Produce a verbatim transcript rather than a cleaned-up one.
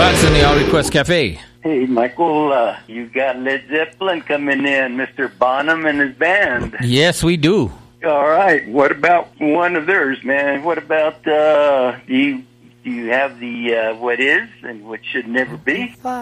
Fox in the All Request Cafe. Hey, Michael, uh, you got Led Zeppelin coming in, Mister Bonham and his band. Yes, we do. All right. What about one of theirs, man? What about, uh, do you, do you have the, uh, what is and what should never be?